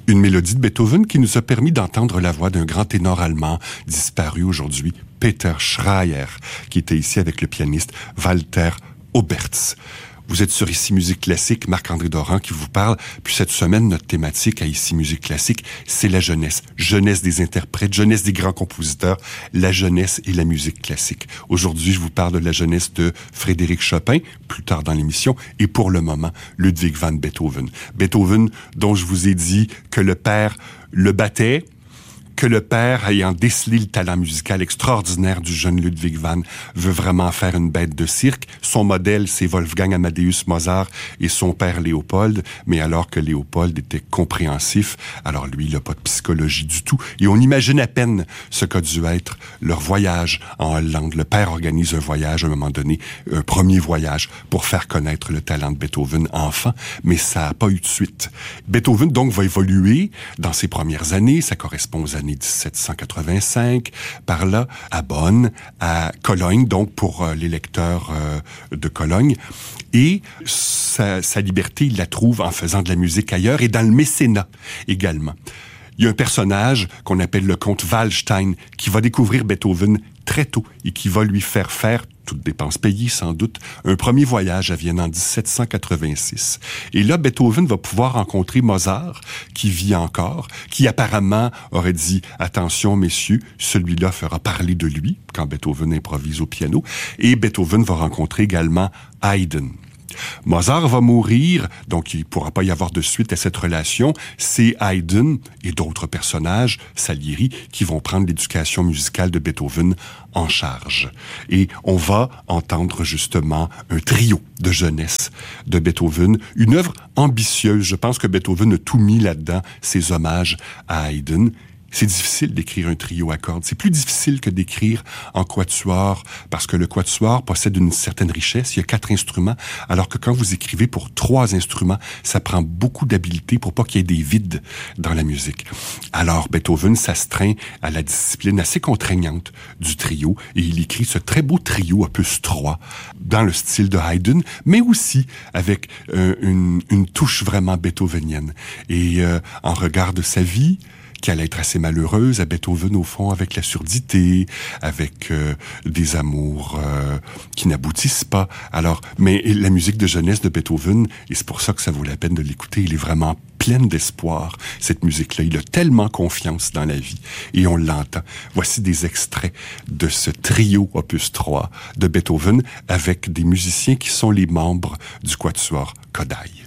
Une mélodie de Beethoven qui nous a permis d'entendre la voix d'un grand ténor allemand disparu aujourd'hui, Peter Schreier, qui était ici avec le pianiste Walter Obertz. Vous êtes sur Ici Musique Classique, Marc-André Doran qui vous parle. Puis cette semaine, notre thématique à Ici Musique Classique, c'est la jeunesse. Jeunesse des interprètes, jeunesse des grands compositeurs, la jeunesse et la musique classique. Aujourd'hui, je vous parle de la jeunesse de Frédéric Chopin, plus tard dans l'émission, et pour le moment, Ludwig van Beethoven. Beethoven, dont je vous ai dit que le père le battait, que le père, ayant décelé le talent musical extraordinaire du jeune Ludwig van, veut vraiment faire une bête de cirque. Son modèle, c'est Wolfgang Amadeus Mozart et son père Léopold, mais alors que Léopold était compréhensif, alors lui, il n'a pas de psychologie du tout. Et on imagine à peine ce qu'a dû être leur voyage en Hollande. Le père organise un voyage, à un moment donné, un premier voyage, pour faire connaître le talent de Beethoven enfant, mais ça n'a pas eu de suite. Beethoven, donc, va évoluer dans ses premières années, ça correspond aux années 1785, par là, à Bonn, à Cologne, donc pour les lecteurs de Cologne. Et sa liberté, il la trouve en faisant de la musique ailleurs et dans le mécénat également. Il y a un personnage qu'on appelle le comte Waldstein qui va découvrir Beethoven très tôt et qui va lui faire faire, toutes dépenses payées sans doute, un premier voyage à Vienne en 1786. Et là, Beethoven va pouvoir rencontrer Mozart, qui vit encore, qui apparemment aurait dit « Attention, messieurs, celui-là fera parler de lui » quand Beethoven improvise au piano. Et Beethoven va rencontrer également Haydn. Mozart va mourir, donc il ne pourra pas y avoir de suite à cette relation. C'est Haydn et d'autres personnages, Salieri, qui vont prendre l'éducation musicale de Beethoven en charge. Et on va entendre justement un trio de jeunesse de Beethoven, une œuvre ambitieuse. Je pense que Beethoven a tout mis là-dedans, ses hommages à Haydn. C'est difficile d'écrire un trio à cordes. C'est plus difficile que d'écrire en quatuor, parce que le quatuor possède une certaine richesse. Il y a 4 instruments, alors que quand vous écrivez pour 3 instruments, ça prend beaucoup d'habileté pour pas qu'il y ait des vides dans la musique. Alors, Beethoven s'astreint à la discipline assez contraignante du trio, et il écrit ce très beau trio opus 3, dans le style de Haydn, mais aussi avec une touche vraiment beethovenienne. Et en regard de sa vie, qui allait être assez malheureuse, à Beethoven, au fond, avec la surdité, avec des amours qui n'aboutissent pas. Alors, mais la musique de jeunesse de Beethoven, et c'est pour ça que ça vaut la peine de l'écouter, il est vraiment pleine d'espoir, cette musique-là. Il a tellement confiance dans la vie, et on l'entend. Voici des extraits de ce trio opus 3 de Beethoven, avec des musiciens qui sont les membres du quatuor Kodály.